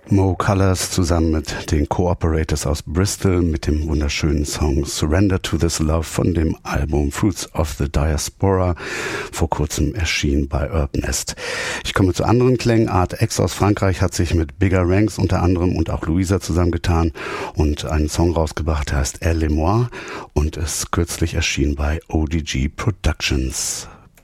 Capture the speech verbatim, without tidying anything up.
Mo Colors zusammen mit den Cooperators aus Bristol mit dem wunderschönen Song Surrender to This Love von dem Album Fruits of the Diaspora, vor kurzem erschienen bei Urban Nest. Ich komme zu anderen Klängen. Art X aus Frankreich hat sich mit Bigger Ranks unter anderem und auch Louisa zusammengetan und einen Song rausgebracht, der heißt Elle et moi und ist kürzlich erschienen bei O D G Productions.